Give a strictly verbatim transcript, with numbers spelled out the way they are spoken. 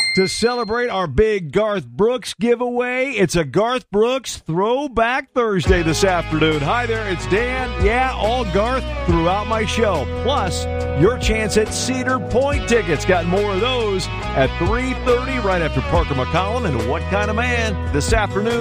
To celebrate our big Garth Brooks giveaway, it's a Garth Brooks Throwback Thursday this afternoon. Hi there, it's Dan. Yeah, all Garth throughout my show. Plus, your chance at Cedar Point tickets. Got more of those at three thirty right after Parker McCollum and What Kind of Man this afternoon.